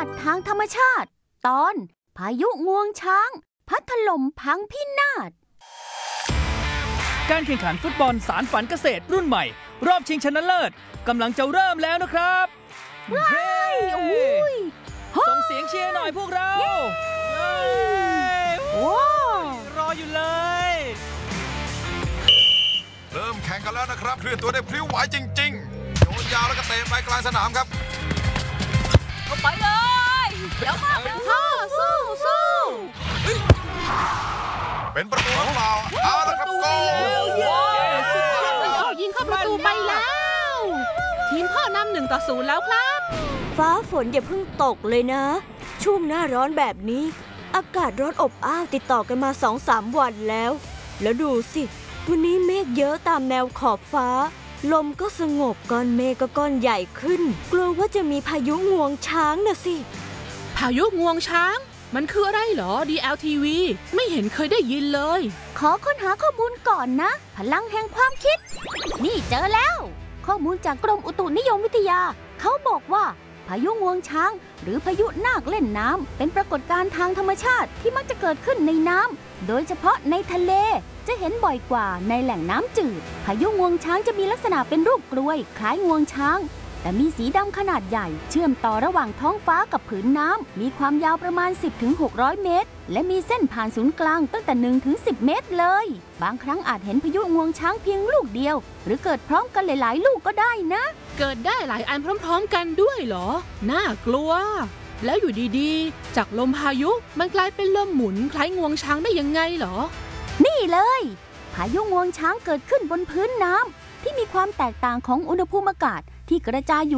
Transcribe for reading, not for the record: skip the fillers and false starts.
ศทางธรรมชาติตอนพายุงวงช้างพัดถล่มพังพินาศการแข่งขันฟุตบอลสารฝันเกษตรรุ่นใหม่รอบชิงชนะเลิศกำลังจะเริ่มแล้วนะครับเฮ้ยส่งเสียงเชียร์หน่อยพวกเรารออยู่เลยเริ่มแข่งกันแล้วนะครับเคลื่อนตัวได้พลิ้วไหวจริงๆโยนยาวแล้วก็เตะไปกลางสนามครับเข้าไปเลยเดี๋ยวมาสู้เป็นประตูหรือเปล่าเอาละครับโกยิงเข้าประตูไปแล้วทีมพ่อนำ1-0แล้วครับฟ้าฝนอย่าเพิ่งตกเลยนะช่วงหน้าร้อนแบบนี้อากาศร้อนอบอ้าวติดต่อกันมา 2-3 วันแล้วดูสิวันนี้เมฆเยอะตามแนวขอบฟ้าลมก็สงบก้อนเมฆก็ก้อนใหญ่ขึ้นกลัวว่าจะมีพายุงวงช้างน่ะสิพายุงวงช้างมันคืออะไรเหรอ DLTV ไม่เห็นเคยได้ยินเลยขอค้นหาข้อมูลก่อนนะพลังแห่งความคิดนี่เจอแล้วข้อมูลจากกรมอุตุนิยมวิทยาเขาบอกว่าพายุงวงช้างหรือพายุนาคเล่นน้ำเป็นปรากฏการณ์ทางธรรมชาติที่มักจะเกิดขึ้นในน้ำโดยเฉพาะในทะเลจะเห็นบ่อยกว่าในแหล่งน้ำจืดพายุงวงช้างจะมีลักษณะเป็นรูปกลวยคล้ายงวงช้างแต่มีสีดำขนาดใหญ่เชื่อมต่อระหว่างท้องฟ้ากับผืนน้ำมีความยาวประมาณ 10-600 เมตรและมีเส้นผ่านศูนย์กลางตั้งแต่1-10 เมตรเลยบางครั้งอาจเห็นพายุงวงช้างเพียงลูกเดียวหรือเกิดพร้อมกันหลายๆลูกก็ได้นะเกิดได้หลายอันพร้อมๆกันด้วยเหรอน่ากลัวแล้วอยู่ดีๆจากลมพายุมันกลายเป็นลมหมุนคล้ายงวงช้างได้ยังไงเหรอนี่เลยพายุงวงช้างเกิดขึ้นบนพื้นน้ำที่มีความแตกต่างของอุณหภูมิอากาศที่กระจายอยู่